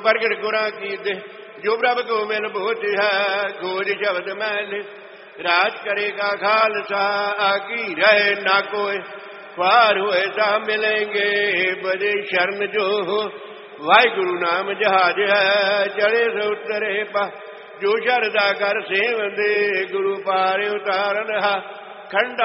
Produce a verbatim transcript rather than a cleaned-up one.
प्रगट गुरा की दे जो प्रभ को मिल भोज है खोज शब्द मैल राज करेगा खालसा आकी रहे ना कोई पार हुए सा मिलेंगे बजे शरण जो हो वाहिगुरु नाम जहाज है चढ़े से उतरे पा जो शरदा कर सेवंदे गुरु पारे उतारन हा खंडा